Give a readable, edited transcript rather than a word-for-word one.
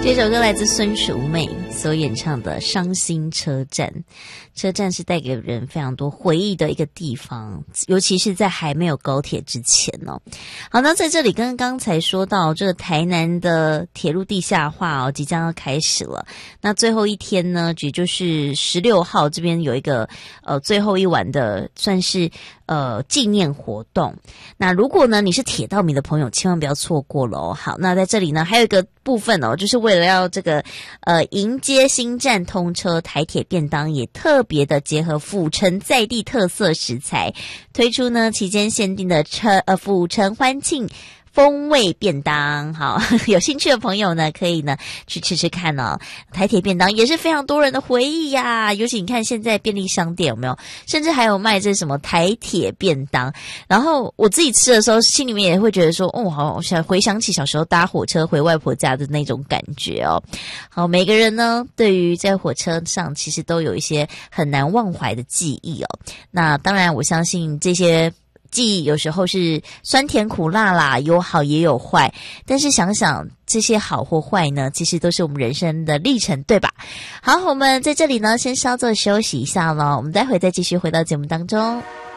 这首歌来自孙淑媚所演唱的《伤心车站》。车站是带给人非常多回忆的一个地方，尤其是在还没有高铁之前哦。好，那在这里跟刚才说到这个台南的铁路地下化即将要开始了。那最后一天呢，也就是16号这边有一个最后一晚的算是纪念活动。那如果呢你是铁道迷的朋友，千万不要错过了哦。好，那在这里呢还有一个部分就是为了要这个迎接新站通车，台铁便当也特别的结合府城在地特色食材，推出呢期间限定的府城欢庆风味便当。好，有兴趣的朋友呢可以呢去吃吃看哦。台铁便当也是非常多人的回忆呀，尤其你看现在便利商店有没有，甚至还有卖这什么台铁便当。然后我自己吃的时候心里面也会觉得说好想回想起小时候搭火车回外婆家的那种感觉哦。好，每个人呢对于在火车上其实都有一些很难忘怀的记忆哦。那当然我相信这些记忆有时候是酸甜苦辣啦，有好也有坏，但是想想这些好或坏呢，其实都是我们人生的历程，对吧？好，我们在这里呢先稍作休息一下咯，我们待会再继续回到节目当中。